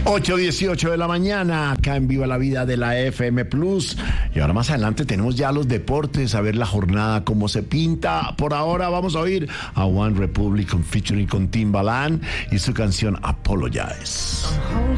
8:18 de la mañana, acá en Viva la Vida de la FM Plus. Y ahora más adelante tenemos ya los deportes, a ver la jornada cómo se pinta. Por ahora vamos a oír a One Republic featuring con Timbaland y su canción Apologize.